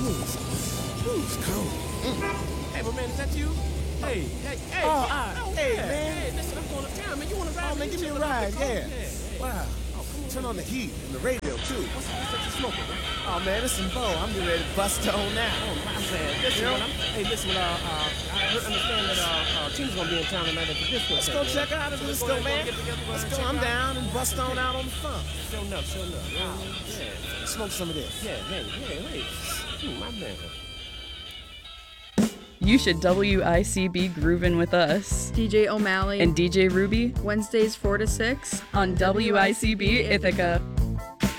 It's cold. Hey, but man, is that you? Hey. Hey, man. Hey, listen, I'm going to town, man. You want to ride? Oh, man, give me a ride, yeah. Wow. Turn on the heat and the radio, too. What's that you smoking, man? Oh, man, it's some Bo. I'm getting ready to bust on now. Oh, my man. Listen, man, I understand that Tina's going to be in town tonight at the disco. Let's go check out the disco, man. Let's go. I'm down and bust on out on the funk. Sure enough. Yeah. Smoke some of this. Yeah, wait. My man. You should WICB groovin' with us. DJ O'Malley And DJ Ruby Wednesdays 4 to 6 on WICB Ithaca.